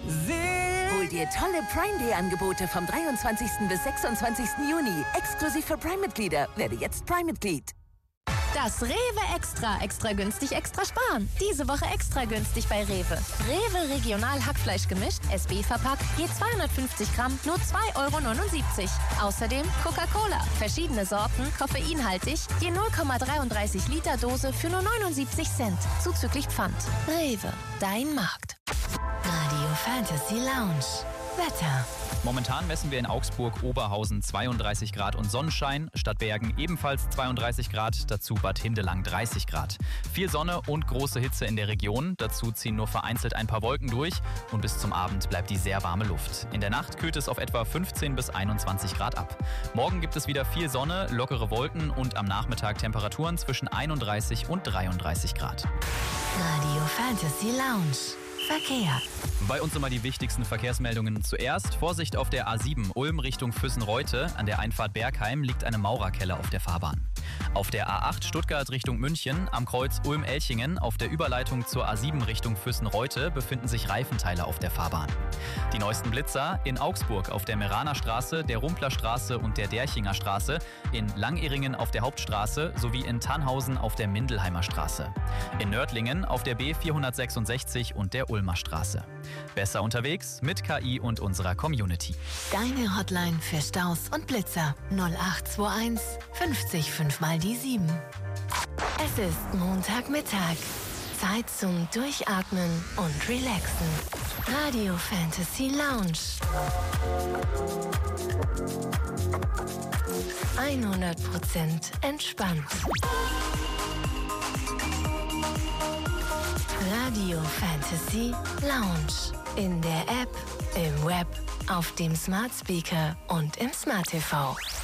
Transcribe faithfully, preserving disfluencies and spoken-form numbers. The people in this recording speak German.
Hol dir tolle Prime Day Angebote vom dreiundzwanzigsten bis sechsundzwanzigsten Juni. Exklusiv für Prime-Mitglieder. Werde jetzt Prime-Mitglied. Das Rewe Extra. Extra günstig, extra sparen. Diese Woche extra günstig bei Rewe. Rewe Regional Hackfleisch gemischt, S B verpackt, je zweihundertfünfzig Gramm, nur zwei Euro neunundsiebzig. Außerdem Coca-Cola. Verschiedene Sorten, koffeinhaltig, je null Komma dreiunddreißig Liter Dose für nur neunundsiebzig Cent. Zuzüglich Pfand. Rewe, dein Markt. Radio Fantasy Lounge. Wetter. Momentan messen wir in Augsburg-Oberhausen zweiunddreißig Grad und Sonnenschein, Stadtbergen ebenfalls zweiunddreißig Grad, dazu Bad Hindelang dreißig Grad. Viel Sonne und große Hitze in der Region, dazu ziehen nur vereinzelt ein paar Wolken durch und bis zum Abend bleibt die sehr warme Luft. In der Nacht kühlt es auf etwa fünfzehn bis einundzwanzig Grad ab. Morgen gibt es wieder viel Sonne, lockere Wolken und am Nachmittag Temperaturen zwischen einunddreißig und dreiunddreißig Grad. Radio Fantasy Lounge. Verkehr. Bei uns immer die wichtigsten Verkehrsmeldungen zuerst. Vorsicht auf der A sieben Ulm Richtung Füssen-Reute. An der Einfahrt Bergheim liegt eine Maurerkelle auf der Fahrbahn. Auf der A acht Stuttgart Richtung München am Kreuz Ulm-Elchingen auf der Überleitung zur A sieben Richtung Füssen-Reute befinden sich Reifenteile auf der Fahrbahn. Die neuesten Blitzer in Augsburg auf der Meraner Straße, der Rumpler Straße und der Derchinger Straße, in Langeringen auf der Hauptstraße sowie in Tannhausen auf der Mindelheimer Straße. In Nördlingen auf der B vierhundertsechsundsechzig und der Ulmer Straße. Besser unterwegs mit K I und unserer Community. Deine Hotline für Staus und Blitzer null acht zwei eins fünfzig fünf mal die sieben. Es ist Montagmittag. Zeit zum Durchatmen und Relaxen. Radio Fantasy Lounge. hundert Prozent entspannt. Radio Fantasy Lounge. In der App, im Web, auf dem Smart Speaker und im Smart T V.